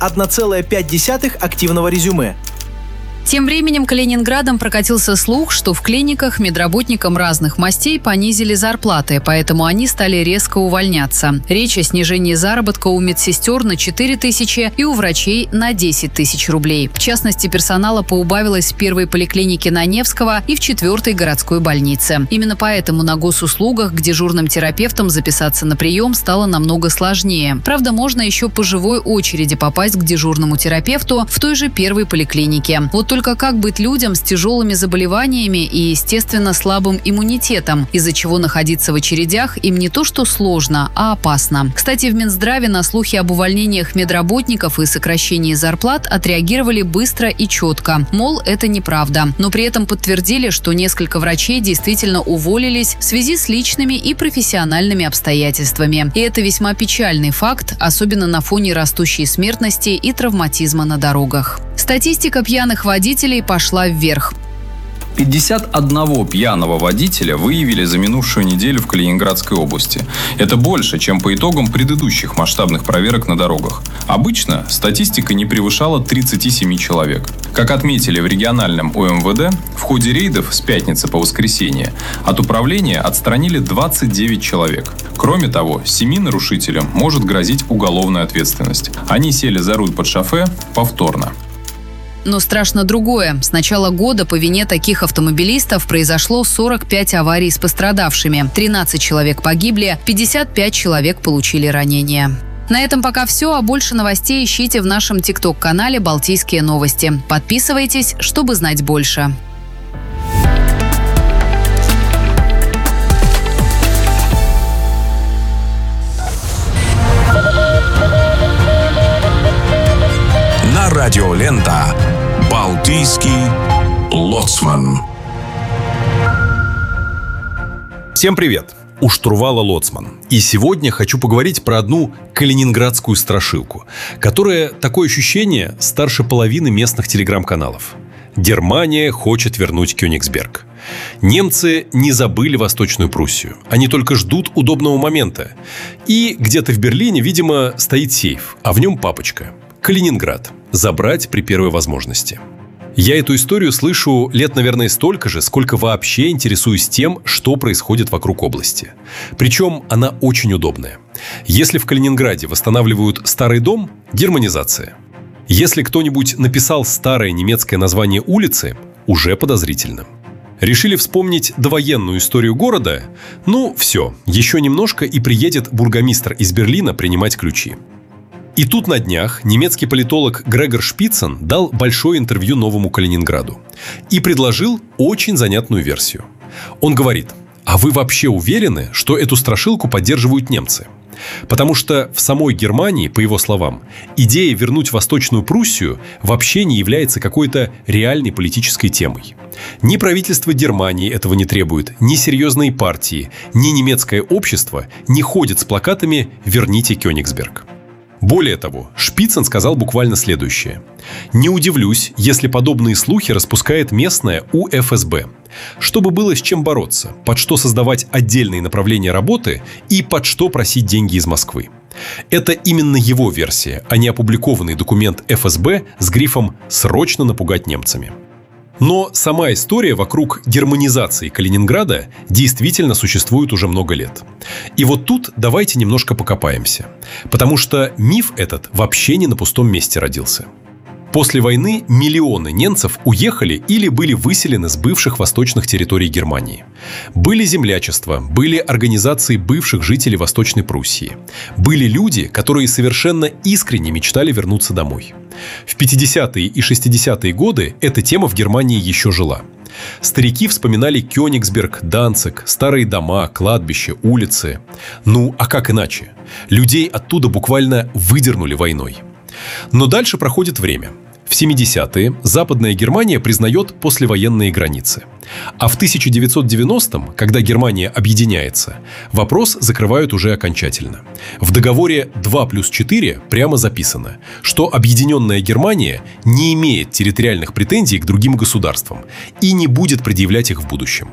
1,5 активного резюме. Тем временем Калининградом прокатился слух, что в клиниках медработникам разных мастей понизили зарплаты, поэтому они стали резко увольняться. Речь о снижении заработка у медсестер на 4 тысячи и у врачей на 10 тысяч рублей. В частности, персонала поубавилось в 1-й поликлинике на Невского и в 4-й городской больнице. Именно поэтому на госуслугах к дежурным терапевтам записаться на прием стало намного сложнее. Правда, можно еще по живой очереди попасть к дежурному терапевту в той же 1-й поликлинике. Вот только как быть людям с тяжелыми заболеваниями и, естественно, слабым иммунитетом, из-за чего находиться в очередях им не то что сложно, а опасно. Кстати, в Минздраве на слухи об увольнениях медработников и сокращении зарплат отреагировали быстро и четко. Мол, это неправда. Но при этом подтвердили, что несколько врачей действительно уволились в связи с личными и профессиональными обстоятельствами. И это весьма печальный факт, особенно на фоне растущей смертности и травматизма на дорогах. Статистика пьяных водителей пошла вверх. 51 пьяного водителя выявили за минувшую неделю в Калининградской области. Это больше, чем по итогам предыдущих масштабных проверок на дорогах. Обычно статистика не превышала 37 человек. Как отметили в региональном УМВД, в ходе рейдов с пятницы по воскресенье от управления отстранили 29 человек. Кроме того, 7 нарушителям может грозить уголовная ответственность. Они сели за руль под шофе повторно. Но страшно другое. С начала года по вине таких автомобилистов произошло 45 аварий с пострадавшими. 13 человек погибли, 55 человек получили ранения. На этом пока все, а больше новостей ищите в нашем ТикТок-канале «Балтийские новости». Подписывайтесь, чтобы знать больше. Радиолента «Балтийский лоцман». Всем привет! У штурвала лоцман. И сегодня хочу поговорить про одну калининградскую страшилку, которая, такое ощущение, старше половины местных телеграм-каналов. Германия хочет вернуть Кёнигсберг. Немцы не забыли Восточную Пруссию. Они только ждут удобного момента. И где-то в Берлине, видимо, стоит сейф, а в нем папочка. Калининград. Забрать при первой возможности. Я эту историю слышу лет, наверное, столько же, сколько вообще интересуюсь тем, что происходит вокруг области. Причем она очень удобная. Если в Калининграде восстанавливают старый дом – германизация. Если кто-нибудь написал старое немецкое название улицы – уже подозрительно. Решили вспомнить довоенную историю города? Ну, все, еще немножко и приедет бургомистр из Берлина принимать ключи. И тут на днях немецкий политолог Грегор Шпицен дал большое интервью «Новому Калининграду» и предложил очень занятную версию. Он говорит: а вы вообще уверены, что эту страшилку поддерживают немцы? Потому что в самой Германии, по его словам, идея вернуть Восточную Пруссию вообще не является какой-то реальной политической темой. Ни правительство Германии этого не требует, ни серьезные партии, ни немецкое общество не ходят с плакатами «Верните Кёнигсберг». Более того, Шпицен сказал буквально следующее. «Не удивлюсь, если подобные слухи распускает местная УФСБ, чтобы было с чем бороться, под что создавать отдельные направления работы и под что просить деньги из Москвы». Это именно его версия, а не опубликованный документ ФСБ с грифом «Срочно напугать немцами». Но сама история вокруг германизации Калининграда действительно существует уже много лет. И вот тут давайте немножко покопаемся. Потому что миф этот вообще не на пустом месте родился. После войны миллионы немцев уехали или были выселены с бывших восточных территорий Германии. Были землячества, были организации бывших жителей Восточной Пруссии. Были люди, которые совершенно искренне мечтали вернуться домой. В 50-е и 60-е годы эта тема в Германии еще жила. Старики вспоминали Кёнигсберг, Данциг, старые дома, кладбища, улицы. Ну, а как иначе? Людей оттуда буквально выдернули войной. Но дальше проходит время. В 70-е Западная Германия признает послевоенные границы. А в 1990-м, когда Германия объединяется, вопрос закрывают уже окончательно. В договоре 2+4 прямо записано, что объединенная Германия не имеет территориальных претензий к другим государствам и не будет предъявлять их в будущем.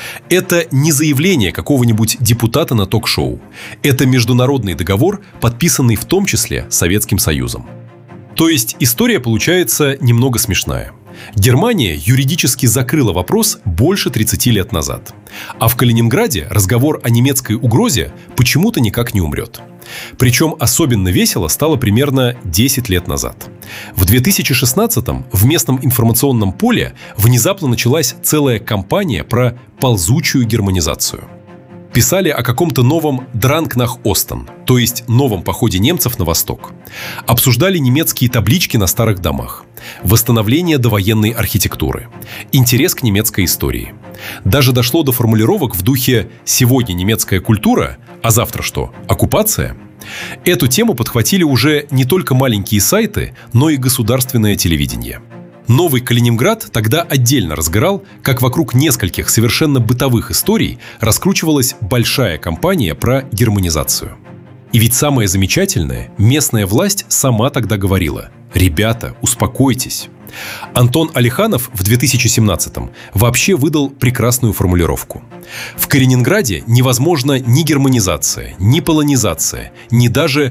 Это не заявление какого-нибудь депутата на ток-шоу. Это международный договор, подписанный в том числе Советским Союзом. То есть история получается немного смешная. Германия юридически закрыла вопрос больше 30 лет назад. А в Калининграде разговор о немецкой угрозе почему-то никак не умрет. Причем особенно весело стало примерно 10 лет назад. В 2016-м в местном информационном поле внезапно началась целая кампания про ползучую германизацию. писали о каком-то новом «Дранг нах Остен», то есть новом походе немцев на восток. Обсуждали немецкие таблички на старых домах, восстановление довоенной архитектуры, интерес к немецкой истории. Даже дошло до формулировок в духе «сегодня немецкая культура, а завтра что? Оккупация?». Эту тему подхватили уже не только маленькие сайты, но и государственное телевидение. Новый Калининград тогда отдельно разгорал, как вокруг нескольких совершенно бытовых историй раскручивалась большая кампания про германизацию. И ведь самое замечательное, местная власть сама тогда говорила: «Ребята, успокойтесь». Антон Алиханов в 2017-м вообще выдал прекрасную формулировку. В Калининграде невозможна ни германизация, ни полонизация, ни даже